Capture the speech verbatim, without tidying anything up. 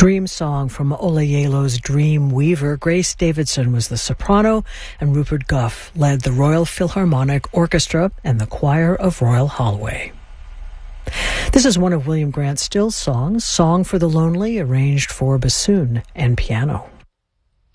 Dream Song from Olayelo's Dream Weaver. Grace Davidson was the soprano, and Rupert Gough led the Royal Philharmonic Orchestra and the Choir of Royal Holloway. This is one of William Grant Still's songs, Song for the Lonely, arranged for bassoon and piano.